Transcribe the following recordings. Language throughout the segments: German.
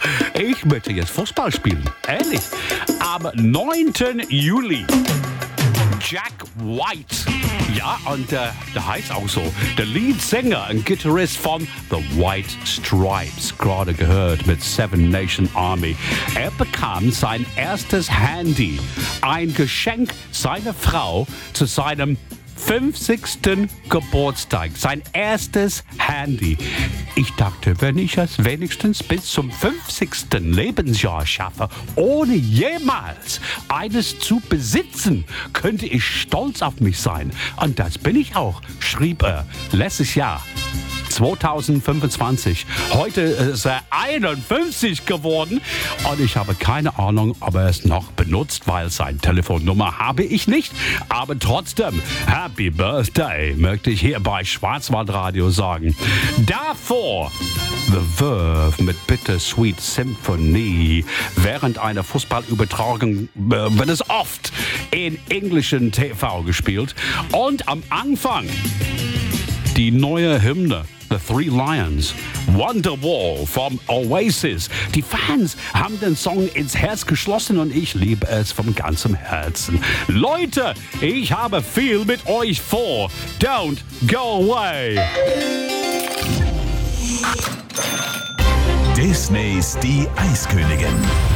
Ich möchte jetzt Fußball spielen. Ehrlich. Am 9. Juli. Jack White. Ja, und der heißt auch so. Der Leadsänger und Gitarrist von The White Stripes. Gerade gehört mit Seven Nation Army. Er bekam sein erstes Handy. Ein Geschenk seiner Frau zu seinem 50. Geburtstag. Sein erstes Handy. Ich dachte, wenn ich es wenigstens bis zum 50. Lebensjahr schaffe, ohne jemals eines zu besitzen, könnte ich stolz auf mich sein. Und das bin ich auch, schrieb er letztes Jahr. 2025. Heute ist er 51 geworden und ich habe keine Ahnung, ob er es noch benutzt, weil seine Telefonnummer habe ich nicht. Aber trotzdem, Happy Birthday, möchte ich hier bei Schwarzwaldradio sagen. Davor The Verve mit Bittersweet Symphony. Während einer Fußballübertragung wird es oft in englischen TV gespielt. Und am Anfang die neue Hymne, The Three Lions, Wonderwall vom Oasis. Die Fans haben den Song ins Herz geschlossen und ich liebe es von ganzem Herzen. Leute, ich habe viel mit euch vor. Don't go away. Disneys Die Eiskönigin.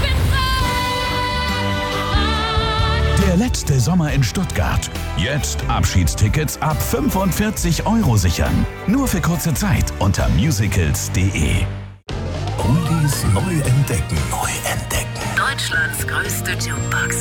Der letzte Sommer in Stuttgart. Jetzt Abschiedstickets ab 45 € sichern. Nur für kurze Zeit unter musicals.de. Oldies neu entdecken. Deutschlands größte Jukebox.